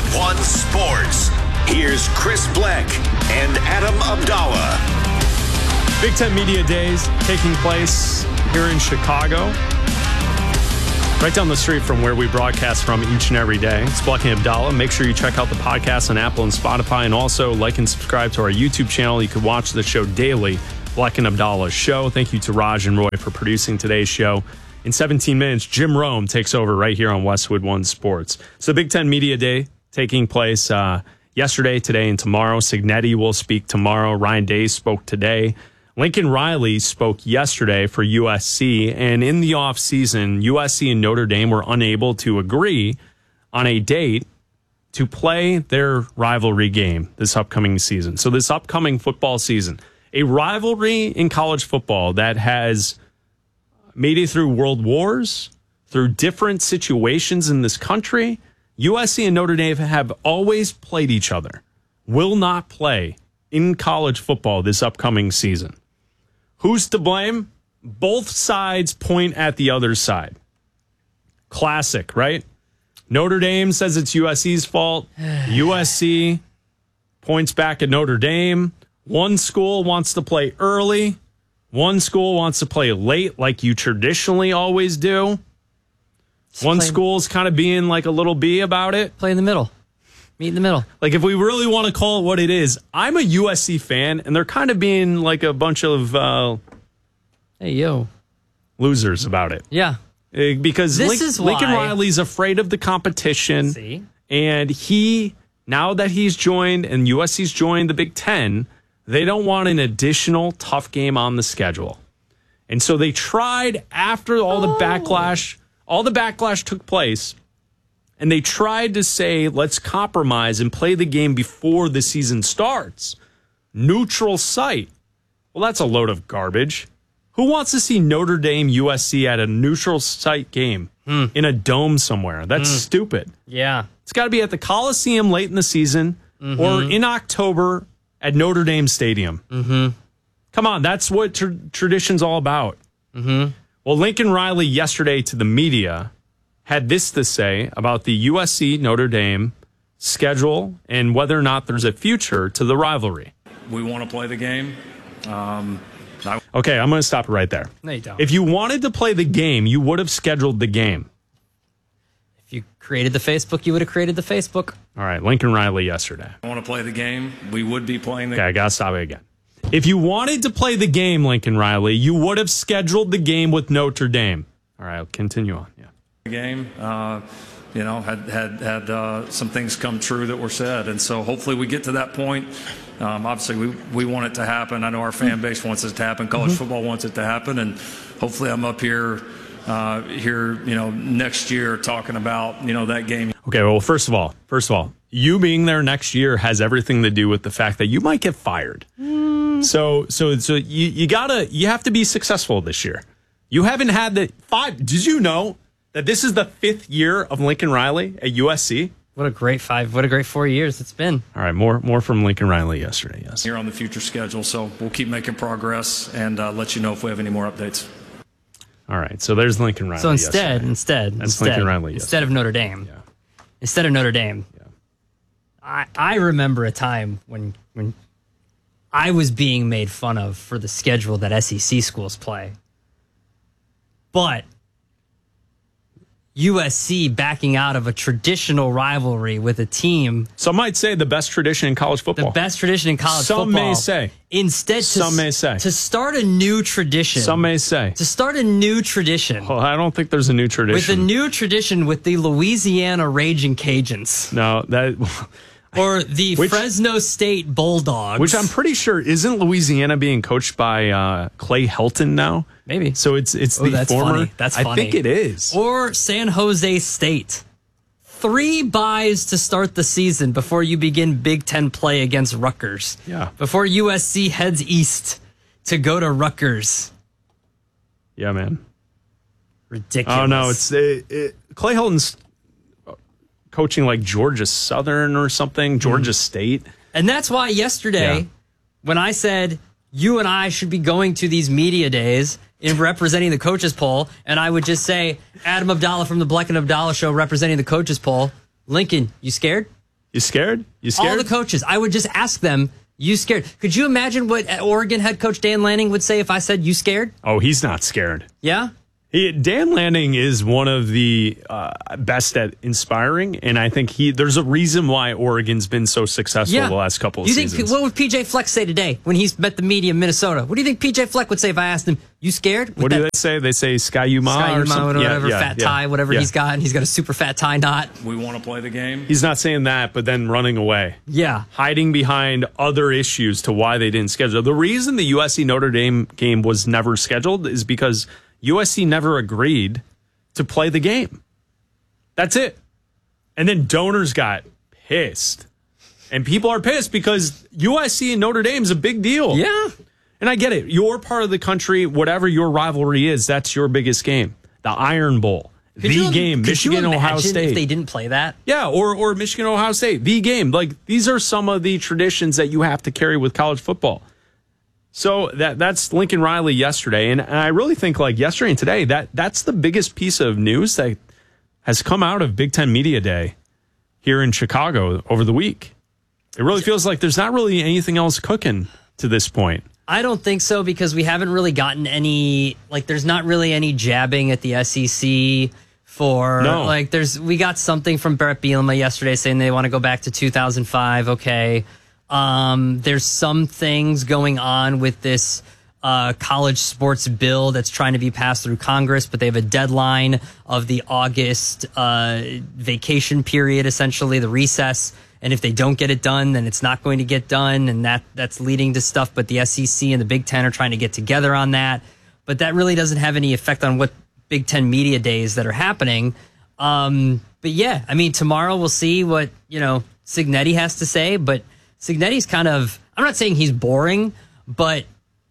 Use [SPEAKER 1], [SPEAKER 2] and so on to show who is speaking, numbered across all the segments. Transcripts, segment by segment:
[SPEAKER 1] One Sports. Here's Chris Bleck and Adam Abdallah.
[SPEAKER 2] Big Ten Media Days taking place here in Chicago. Right down the street from where we broadcast from each and every day. It's Bleck and Abdallah. Make sure you check out the podcast on Apple and Spotify, and also like and subscribe to our YouTube channel. You can watch the show daily, Bleck and Abdallah's show. Thank you to Raj and Roy for producing today's show. In 17 minutes, Jim Rome takes over right here on Westwood One Sports. So Big Ten Media Day taking place yesterday, today, and tomorrow. Cignetti will speak tomorrow. Ryan Day spoke today. Lincoln Riley spoke yesterday for USC, and in the offseason, USC and Notre Dame were unable to agree on a date to play their rivalry game this upcoming season. So this upcoming football season, a rivalry in college football that has made it through world wars, through different situations in this country. USC and Notre Dame have always played each other, will not play in college football this upcoming season. Who's to blame? Both sides point at the other side. Classic, right? Notre Dame says it's USC's fault. USC points back at Notre Dame. One school wants to play early. One school wants to play late like you traditionally always do. One school's kind of being like a little B about it.
[SPEAKER 3] Play in the middle. Meet in the middle.
[SPEAKER 2] Like, if we really want to call it what it is, I'm a USC fan, and they're kind of being like a bunch of losers about it.
[SPEAKER 3] Yeah.
[SPEAKER 2] Because Lincoln Riley's afraid of the competition.
[SPEAKER 3] See?
[SPEAKER 2] And now that he's joined and USC's joined the Big Ten, they don't want an additional tough game on the schedule. And so they tried, after all the backlash took place, and they tried to say, let's compromise and play the game before the season starts. Neutral site. Well, that's a load of garbage. Who wants to see Notre Dame USC at a neutral site game in a dome somewhere? That's stupid.
[SPEAKER 3] Yeah.
[SPEAKER 2] It's got to be at the Coliseum late in the season or in October at Notre Dame Stadium. Come on, that's what tradition's all about. Well, Lincoln Riley yesterday to the media had this to say about the USC Notre Dame schedule and whether or not there's a future to the rivalry.
[SPEAKER 4] We want to play the game.
[SPEAKER 2] Okay, I'm going to stop it right there.
[SPEAKER 3] No, you don't.
[SPEAKER 2] If you wanted to play the game, you would have scheduled the game.
[SPEAKER 3] If you created the Facebook, you would have created the Facebook.
[SPEAKER 2] All right, Lincoln Riley yesterday.
[SPEAKER 4] I want to play the game. We would be playing the game.
[SPEAKER 2] Okay, I got to stop it again. If you wanted to play the game, Lincoln Riley, you would have scheduled the game with Notre Dame. All right, I'll continue on. Yeah.
[SPEAKER 4] Game, had some things come true that were said, and so hopefully we get to that point. Obviously, we want it to happen. I know our fan base wants it to happen. College football wants it to happen, and hopefully I'm up here, next year talking about that game.
[SPEAKER 2] Okay, well, first of all, you being there next year has everything to do with the fact that you might get fired. So you have to be successful this year. You haven't had the 5. Did you know that this is the 5th year of Lincoln Riley at USC?
[SPEAKER 3] What a great 4 years it's been.
[SPEAKER 2] All right, more from Lincoln Riley yesterday, yes.
[SPEAKER 4] Here on the future schedule, so we'll keep making progress and let you know if we have any more updates.
[SPEAKER 2] All right, so there's Lincoln Riley.
[SPEAKER 3] So instead,
[SPEAKER 2] Lincoln Riley
[SPEAKER 3] instead of Notre Dame.
[SPEAKER 2] Yeah.
[SPEAKER 3] Instead of Notre Dame.
[SPEAKER 2] Yeah.
[SPEAKER 3] I remember a time when I was being made fun of for the schedule that SEC schools play. But USC backing out of a traditional rivalry with a team.
[SPEAKER 2] Some might say the best tradition in college football.
[SPEAKER 3] The best tradition in college football.
[SPEAKER 2] Some may say.
[SPEAKER 3] Instead, to start a new tradition.
[SPEAKER 2] Some may say.
[SPEAKER 3] To start a new tradition.
[SPEAKER 2] Well, I don't think there's a new tradition.
[SPEAKER 3] With a new tradition with the Louisiana Raging Cajuns.
[SPEAKER 2] No, that...
[SPEAKER 3] Or the Fresno State Bulldogs.
[SPEAKER 2] Which I'm pretty sure, isn't Louisiana being coached by Clay Helton now?
[SPEAKER 3] Maybe.
[SPEAKER 2] So it's the former.
[SPEAKER 3] Funny. That's funny.
[SPEAKER 2] I think it is.
[SPEAKER 3] Or San Jose State. 3 byes to start the season before you begin Big Ten play against Rutgers.
[SPEAKER 2] Yeah.
[SPEAKER 3] Before USC heads east to go to Rutgers.
[SPEAKER 2] Yeah, man.
[SPEAKER 3] Ridiculous.
[SPEAKER 2] Oh, no. Clay Helton's coaching like Georgia Southern or something, Georgia State.
[SPEAKER 3] And that's why yesterday, when I said you and I should be going to these media days in representing the coaches poll, and I would just say, Adam Abdallah from the Bleck and Abdallah Show representing the coaches poll. Lincoln, you scared?
[SPEAKER 2] You scared? You scared?
[SPEAKER 3] All the coaches. I would just ask them, you scared? Could you imagine what Oregon head coach Dan Lanning would say if I said, you scared?
[SPEAKER 2] Oh, he's not scared.
[SPEAKER 3] Yeah?
[SPEAKER 2] Dan Lanning is one of the best at inspiring, and I think there's a reason why Oregon's been so successful the last couple of seasons.
[SPEAKER 3] What would PJ Fleck say today when he's met the media in Minnesota? What do you think PJ Fleck would say if I asked him, you scared?
[SPEAKER 2] What do they say? They say Sky Yuma or something?
[SPEAKER 3] Whatever, fat tie, whatever he's got, and he's got a super fat tie knot.
[SPEAKER 4] We want to play the game.
[SPEAKER 2] He's not saying that, but then running away.
[SPEAKER 3] Yeah.
[SPEAKER 2] Hiding behind other issues to why they didn't schedule. The reason the USC Notre Dame game was never scheduled is because USC never agreed to play the game. That's it. And then donors got pissed. And people are pissed because USC and Notre Dame is a big deal.
[SPEAKER 3] Yeah.
[SPEAKER 2] And I get it. Your part of the country, whatever your rivalry is, that's your biggest game. The Iron Bowl. Game. Michigan, Ohio State.
[SPEAKER 3] If they didn't play that?
[SPEAKER 2] Yeah, or Michigan, Ohio State. The game. Like, these are some of the traditions that you have to carry with college football. So that's Lincoln Riley yesterday, and I really think like yesterday and today that's the biggest piece of news that has come out of Big Ten Media Day here in Chicago over the week. It really feels like there's not really anything else cooking to this point.
[SPEAKER 3] I don't think so because we haven't really gotten any, like there's not really any jabbing at the SEC for, we got something from Brett Bielema yesterday saying they want to go back to 2005, okay. There's some things going on with this college sports bill that's trying to be passed through Congress, but they have a deadline of the August vacation period, essentially the recess. And if they don't get it done, then it's not going to get done, and that's leading to stuff. But the SEC and the Big Ten are trying to get together on that. But that really doesn't have any effect on what Big Ten media days that are happening. But yeah, I mean, tomorrow we'll see what Cignetti has to say, but Cignetti's kind of, I'm not saying he's boring, but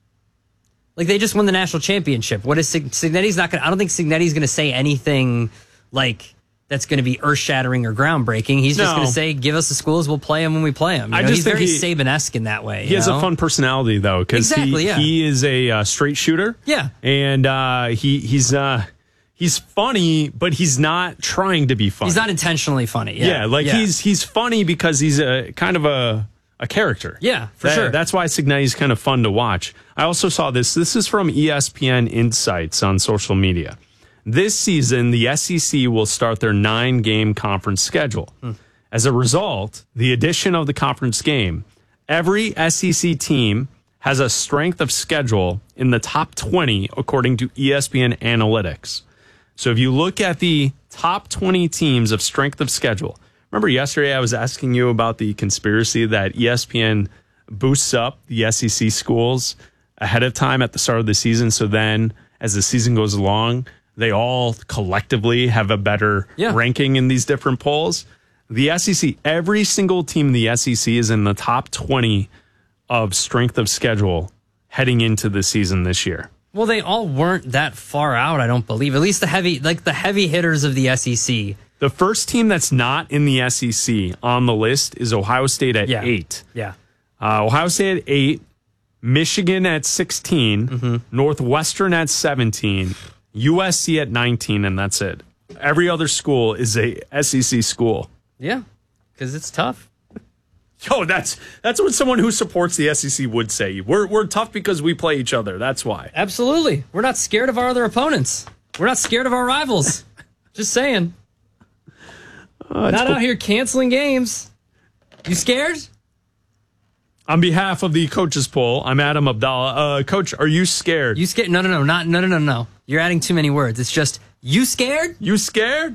[SPEAKER 3] like they just won the national championship. What is Cignetti's not going to, I don't think Cignetti's going to say anything like that's going to be earth shattering or groundbreaking. He's just going to say, give us the schools, we'll play them when we play them. He's very Saban-esque in that way.
[SPEAKER 2] He has a fun personality though, because he is a straight shooter.
[SPEAKER 3] Yeah.
[SPEAKER 2] And he's funny, but he's not trying to be funny.
[SPEAKER 3] He's not intentionally funny.
[SPEAKER 2] He's funny because he's a kind of a character.
[SPEAKER 3] Yeah, for sure.
[SPEAKER 2] That's why Cignetti's kind of fun to watch. I also saw this. This is from ESPN Insights on social media. This season, the SEC will start their 9-game conference schedule. As a result, the addition of the conference game, every SEC team has a strength of schedule in the top 20 according to ESPN Analytics. So if you look at the top 20 teams of strength of schedule, remember yesterday I was asking you about the conspiracy that ESPN boosts up the SEC schools ahead of time at the start of the season. So then as the season goes along, they all collectively have a better ranking in these different polls. The SEC, every single team in the SEC is in the top 20 of strength of schedule heading into the season this year.
[SPEAKER 3] Well, they all weren't that far out, I don't believe. At least the heavy hitters of the SEC.
[SPEAKER 2] The first team that's not in the SEC on the list is Ohio State at 8.
[SPEAKER 3] Yeah.
[SPEAKER 2] Ohio State at 8, Michigan at 16, Northwestern at 17, USC at 19, and that's it. Every other school is a SEC school.
[SPEAKER 3] Yeah, because it's tough.
[SPEAKER 2] Yo, that's what someone who supports the SEC would say. We're tough because we play each other. That's why.
[SPEAKER 3] Absolutely. We're not scared of our other opponents. We're not scared of our rivals. Just saying. Not out here canceling games. You scared?
[SPEAKER 2] On behalf of the coaches poll, I'm Adam Abdallah. Coach, are you scared?
[SPEAKER 3] You scared? No. You're adding too many words. It's just, you scared?
[SPEAKER 2] You scared?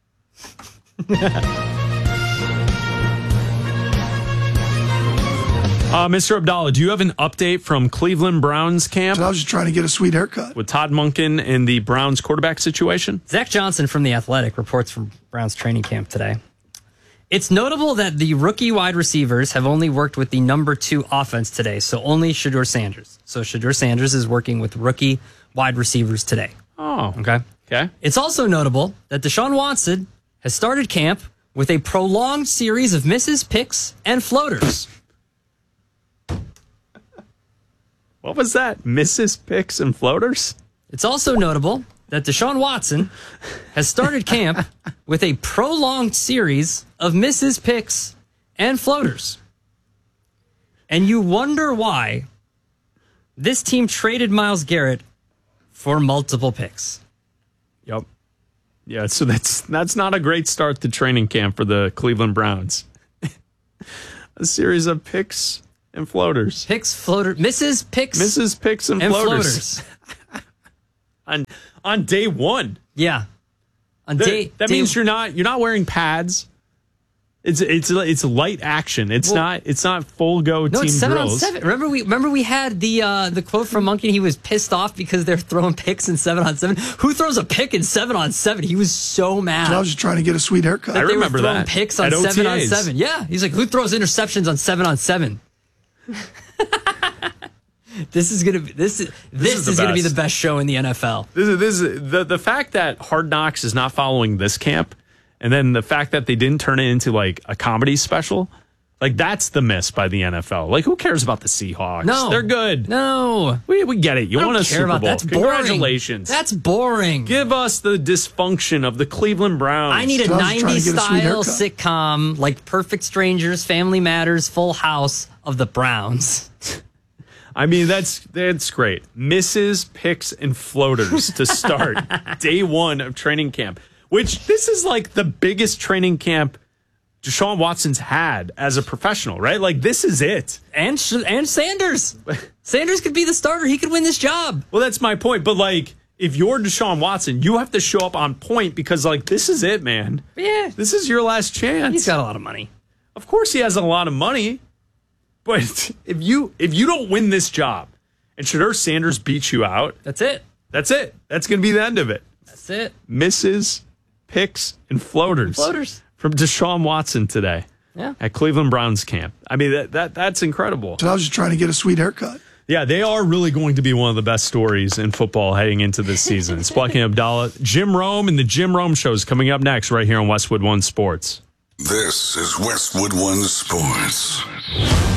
[SPEAKER 2] Mr. Abdallah, do you have an update from Cleveland Browns camp?
[SPEAKER 5] I was just trying to get a sweet haircut.
[SPEAKER 2] With Todd Monken and the Browns quarterback situation?
[SPEAKER 3] Zach Johnson from The Athletic reports from Browns training camp today. It's notable that the rookie wide receivers have only worked with the number 2 offense today, so only Shedeur Sanders. So Shedeur Sanders is working with rookie wide receivers today.
[SPEAKER 2] Oh.
[SPEAKER 3] Okay. It's also notable that Deshaun Watson has started camp with a prolonged series of misses, picks, and floaters.
[SPEAKER 2] What was that? Misses, picks, and floaters?
[SPEAKER 3] It's also notable that Deshaun Watson has started camp with a prolonged series of misses, picks, and floaters. And you wonder why this team traded Myles Garrett for multiple picks.
[SPEAKER 2] Yep. Yeah, so that's not a great start to training camp for the Cleveland Browns. A series of picks and floaters.
[SPEAKER 3] Misses picks
[SPEAKER 2] and floaters. on day one.
[SPEAKER 3] Yeah.
[SPEAKER 2] That means you're not wearing pads. It's light action. It's not full go team
[SPEAKER 3] it's 7
[SPEAKER 2] drills.
[SPEAKER 3] on 7. Remember we had the quote from Monkey. He was pissed off because they're throwing picks in 7 on 7. Who throws a pick in 7 on 7? He was so mad.
[SPEAKER 5] I was just trying to get a sweet haircut.
[SPEAKER 2] I remember
[SPEAKER 3] they were throwing
[SPEAKER 2] that
[SPEAKER 3] picks on
[SPEAKER 2] at
[SPEAKER 3] 7 on
[SPEAKER 2] OTAs.
[SPEAKER 3] 7. Yeah, he's like, who throws interceptions on 7 on 7? This is gonna be the best show in the NFL.
[SPEAKER 2] This is the fact that Hard Knocks is not following this camp, and then the fact that they didn't turn it into like a comedy special, like that's the miss by the NFL. Like, who cares about the Seahawks?
[SPEAKER 3] No,
[SPEAKER 2] they're good.
[SPEAKER 3] No,
[SPEAKER 2] we get it. You want a Super Bowl?
[SPEAKER 3] That's boring.
[SPEAKER 2] Congratulations.
[SPEAKER 3] That's boring.
[SPEAKER 2] Give us the dysfunction of the Cleveland Browns.
[SPEAKER 3] I need a 90s style sitcom like Perfect Strangers, Family Matters, Full House of the Browns.
[SPEAKER 2] I mean, that's great. Misses, picks, and floaters to start day one of training camp, which this is like the biggest training camp Deshaun Watson's had as a professional, right? Like, this is it.
[SPEAKER 3] And Sanders. Sanders could be the starter. He could win this job.
[SPEAKER 2] Well, that's my point. But, like, if you're Deshaun Watson, you have to show up on point because, like, this is it, man.
[SPEAKER 3] Yeah.
[SPEAKER 2] This is your last chance.
[SPEAKER 3] He's got a lot of money.
[SPEAKER 2] Of course he has a lot of money. But if you don't win this job and Shedeur Sanders beats you out,
[SPEAKER 3] that's it.
[SPEAKER 2] That's it. That's going to be the end of it.
[SPEAKER 3] That's it.
[SPEAKER 2] Misses, picks, and floaters. From Deshaun Watson today.
[SPEAKER 3] Yeah.
[SPEAKER 2] At Cleveland Browns camp. I mean, that's incredible.
[SPEAKER 5] So I was just trying to get a sweet haircut.
[SPEAKER 2] Yeah, they are really going to be one of the best stories in football heading into this season. Splunky Abdallah, Jim Rome, and the Jim Rome Show is coming up next right here on Westwood One Sports.
[SPEAKER 6] This is Westwood One Sports.